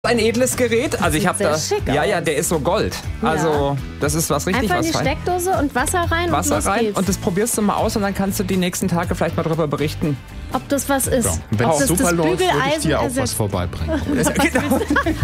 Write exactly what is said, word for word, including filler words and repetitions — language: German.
Ein edles Gerät. Also ich habe sehr da. schick Ja, aus. ja, der ist so Gold. Also das ist was richtig Einfach in was die fein. Steckdose und Wasser rein Wasser und los rein geht's. und das probierst du mal aus und dann kannst du die nächsten Tage vielleicht mal darüber berichten. Ob das was ist. Ja. Wenn Ob es das super das läuft, würde ich Bügeleisen dir auch was ersetzt. vorbeibringen. Genau.